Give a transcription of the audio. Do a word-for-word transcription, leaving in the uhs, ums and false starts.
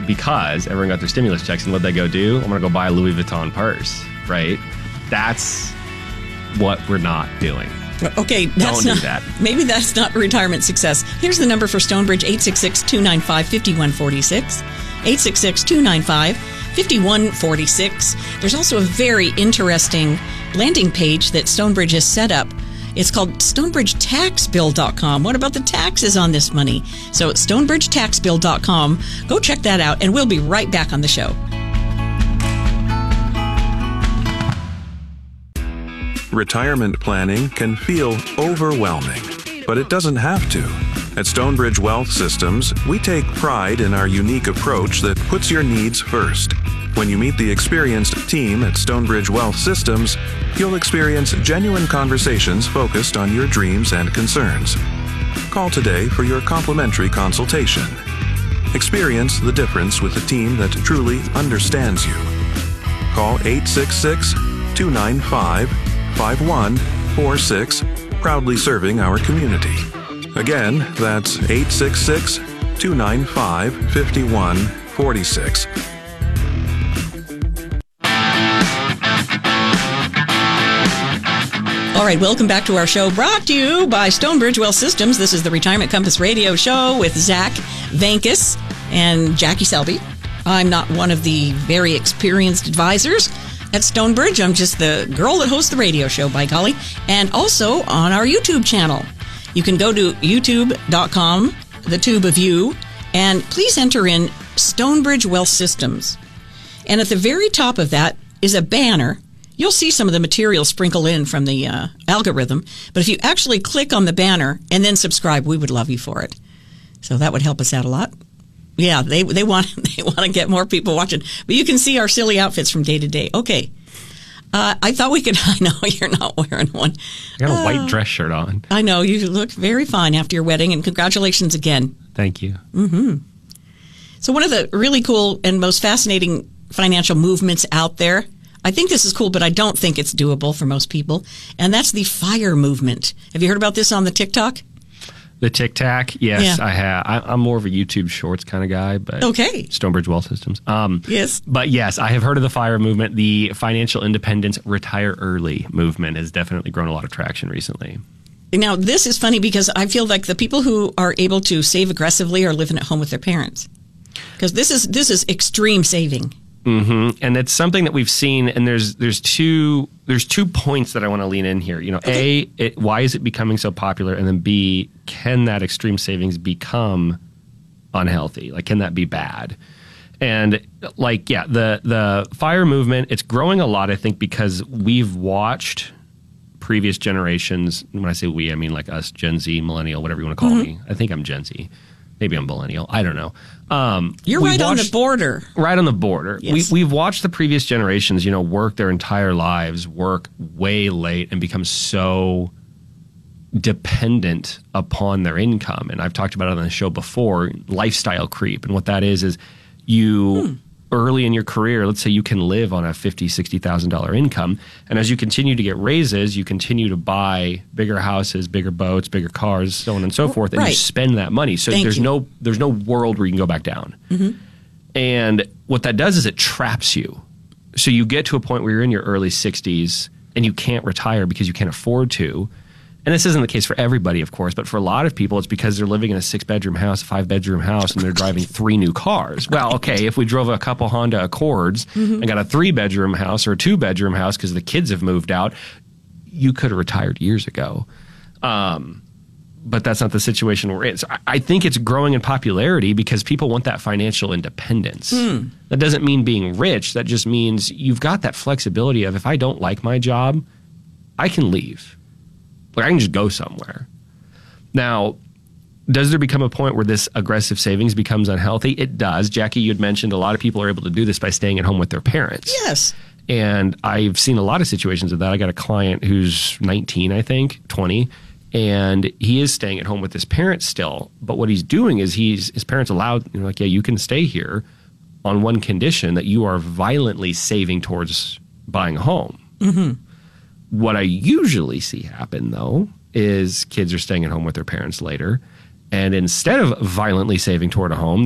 because everyone got their stimulus checks, and what'd they go do? I'm going to go buy a Louis Vuitton purse, right? That's what we're not doing. Okay, that's Don't not, do that. Maybe that's not retirement success. Here's the number for Stonebridge, eight six six, two nine five, five one four six. eight six six, two nine five, five one four six. There's also a very interesting landing page that Stonebridge has set up. It's called stonebridge tax bill dot com. What about the taxes on this money? So it's stonebridge tax bill dot com. Go check that out, and we'll be right back on the show. Retirement planning can feel overwhelming, but it doesn't have to. At Stonebridge Wealth Systems, we take pride in our unique approach that puts your needs first. When you meet the experienced team at Stonebridge Wealth Systems, you'll experience genuine conversations focused on your dreams and concerns. Call today for your complimentary consultation. Experience the difference with a team that truly understands you. Call eight six six, two nine five, five one four six, proudly serving our community. Again, that's eight six six, two nine five, five one four six. All right, welcome back to our show, brought to you by Stonebridge Wealth Systems. This is the Retirement Compass Radio Show with Zach Vankus and Jackie Selby. I'm not one of the very experienced advisors at Stonebridge. I'm just the girl that hosts the radio show, by golly, and also on our YouTube channel. You can go to youtube dot com, the tube of you, and please enter in Stonebridge Wealth Systems. And at the very top of that is a banner. You'll see some of the material sprinkle in from the uh, algorithm, but if you actually click on the banner and then subscribe, we would love you for it. So that would help us out a lot. Yeah, they they want they want to get more people watching, but you can see our silly outfits from day to day. Okay, uh, I thought we could. I know you're not wearing one. I got a uh, white dress shirt on. I know you look very fine after your wedding, and congratulations again. Thank you. Mm-hmm. So one of the really cool and most fascinating financial movements out there. I think this is cool, but I don't think it's doable for most people. And that's the FIRE movement. Have you heard about this on the TikTok? The Tic Tac, yes, Yeah. I have. I, I'm more of a YouTube Shorts kind of guy, but Okay. Stonebridge Wealth Systems. Um, Yes. But yes, I have heard of the FIRE movement. The Financial Independence Retire Early movement has definitely grown a lot of traction recently. Now, this is funny because I feel like the people who are able to save aggressively are living at home with their parents. Because this is this is extreme saving. Mm-hmm. And it's something that we've seen, and there's there's two there's two points that I want to lean in here. You know, Okay. A, it, why is it becoming so popular? And then B, can that extreme savings become unhealthy? Like, can that be bad? And like, yeah, the the FIRE movement, it's growing a lot, I think, because we've watched previous generations. When I say we, I mean like us, Gen Z, millennial, whatever you want to call Mm-hmm. me. I think I'm Gen Z. Maybe I'm millennial. I don't know. Um, You're we've right on the watched- border. Right on the border. Yes. We, we've watched the previous generations, you know, work their entire lives, work way late, and become so dependent upon their income. And I've talked about it on the show before, lifestyle creep. And what that is, is you Hmm. early in your career, let's say you can live on a fifty thousand dollars, sixty thousand dollars income. And as you continue to get raises, you continue to buy bigger houses, bigger boats, bigger cars, so on and so forth. And Right. you spend that money. So Thank there's you. no there's no world where you can go back down. Mm-hmm. And what that does is it traps you. So you get to a point where you're in your early sixties and you can't retire because you can't afford to. And this isn't the case for everybody, of course, but for a lot of people, it's because they're living in a six-bedroom house, a five-bedroom house, and they're driving three new cars. Well, okay, if we drove a couple Honda Accords mm-hmm. and got a three-bedroom house or a two-bedroom house because the kids have moved out, you could have retired years ago. Um, but that's not the situation we're in. So I, I think it's growing in popularity because people want that financial independence. Mm. That doesn't mean being rich. That just means you've got that flexibility of if I don't like my job, I can leave. Like, I can just go somewhere. Now, does there become a point where this aggressive savings becomes unhealthy? It does. Jackie, you had mentioned a lot of people are able to do this by staying at home with their parents. Yes. And I've seen a lot of situations of that. I got a client who's nineteen, I think, twenty, and he is staying at home with his parents still. But what he's doing is he's his parents allowed, you know, like, yeah, you can stay here on one condition, that you are violently saving towards buying a home. Mm-hmm. What I usually see happen, though, is kids are staying at home with their parents later, and instead of violently saving toward a home,